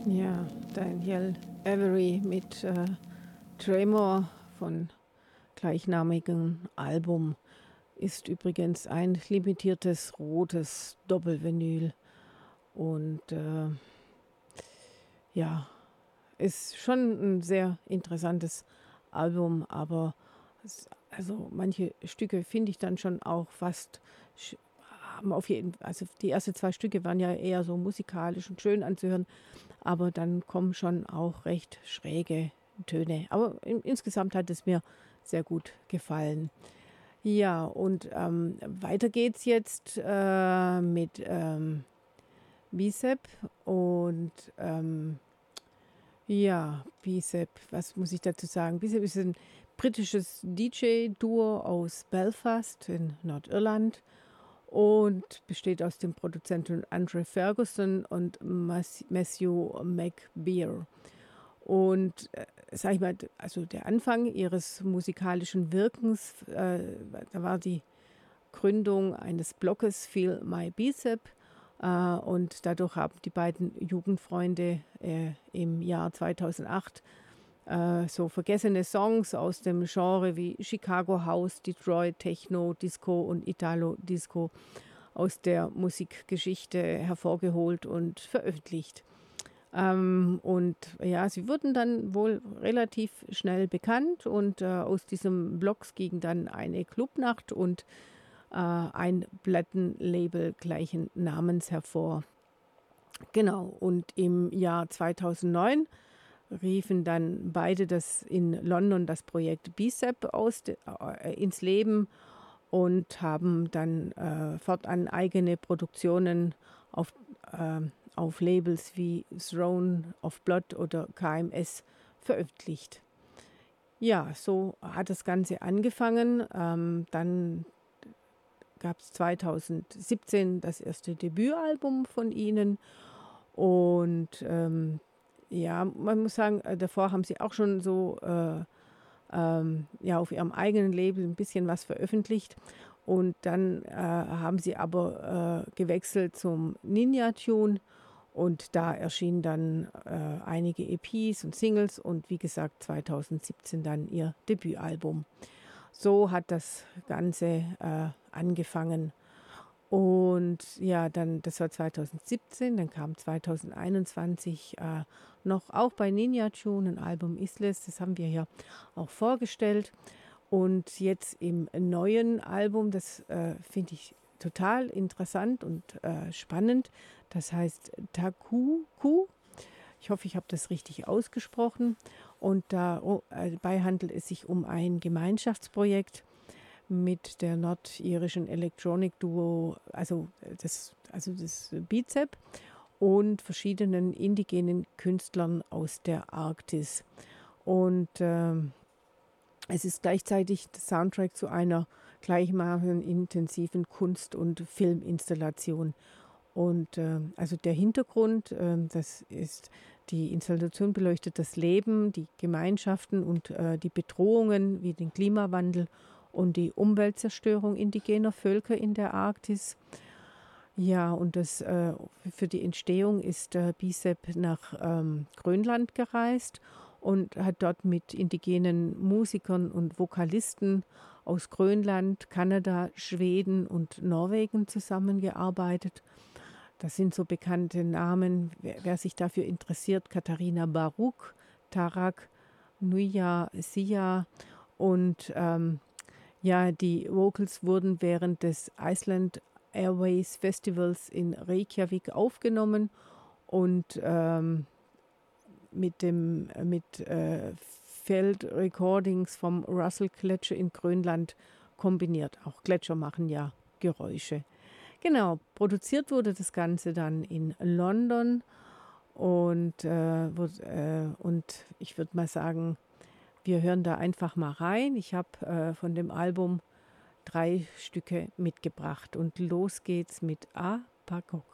Ja, Daniel Avery mit Tremor von gleichnamigen Album ist übrigens ein limitiertes rotes Doppelvinyl und ja, ist schon ein sehr interessantes Album, aber also manche Stücke finde ich dann schon auch fast haben auf jeden also die ersten zwei Stücke waren ja eher so musikalisch und schön anzuhören, aber dann kommen schon auch recht schräge Töne. Aber insgesamt hat es mir sehr gut gefallen. Ja, und weiter geht's jetzt mit Bicep und ja, Bicep, was muss ich dazu sagen? Bicep ist ein britisches DJ-Duo aus Belfast in Nordirland und besteht aus dem Produzenten Andre Ferguson und Matthew McBeer. Und sag ich mal, also der Anfang ihres musikalischen Wirkens, da war die Gründung eines Blogs Feel My Bicep. Und dadurch haben die beiden Jugendfreunde im Jahr 2008 so vergessene Songs aus dem Genre wie Chicago House, Detroit Techno, Disco und Italo Disco aus der Musikgeschichte hervorgeholt und veröffentlicht. Und ja, sie wurden dann wohl relativ schnell bekannt und aus diesem Blogs ging dann eine Clubnacht und ein Plattenlabel gleichen Namens hervor. Genau, und im Jahr 2009 riefen dann beide in London das Projekt Bicep ins Leben und haben dann fortan eigene Produktionen auf Labels wie Throne of Blood oder KMS veröffentlicht. Ja, so hat das Ganze angefangen. Dann gab es 2017 das erste Debütalbum von ihnen und ja, man muss sagen, davor haben sie auch schon so ja, auf ihrem eigenen Label ein bisschen was veröffentlicht. Und dann haben sie aber gewechselt zum Ninja Tune und da erschienen dann einige EPs und Singles und wie gesagt 2017 dann ihr Debütalbum. So hat das Ganze angefangen. Und ja, dann, das war 2017, dann kam 2021 noch auch bei Ninja Tune ein Album Isles, das haben wir ja auch vorgestellt. Und jetzt im neuen Album, das finde ich total interessant und spannend, das heißt Takuku. Ich hoffe, ich habe das richtig ausgesprochen. Und dabei handelt es sich um ein Gemeinschaftsprojekt mit der nordirischen Electronic Duo, also das Bicep und verschiedenen indigenen Künstlern aus der Arktis. Und es ist gleichzeitig der Soundtrack zu einer gleichermaßen intensiven Kunst- und Filminstallation. Und also der Hintergrund, das ist, die Installation beleuchtet das Leben, die Gemeinschaften und die Bedrohungen wie den Klimawandel und die Umweltzerstörung indigener Völker in der Arktis. Ja, und für die Entstehung ist Bicep nach Grönland gereist und hat dort mit indigenen Musikern und Vokalisten aus Grönland, Kanada, Schweden und Norwegen zusammengearbeitet. Das sind so bekannte Namen, wer sich dafür interessiert, Katharina Baruch, Tarak, Nuya Sia und ja, die Vocals wurden während des Iceland Airways Festivals in Reykjavik aufgenommen und mit Field Recordings vom Russell Gletscher in Grönland kombiniert. Auch Gletscher machen ja Geräusche. Genau, produziert wurde das Ganze dann in London und ich würde mal sagen, wir hören da einfach mal rein. Ich habe von dem Album 3 Stücke mitgebracht und los geht's mit A Pakok.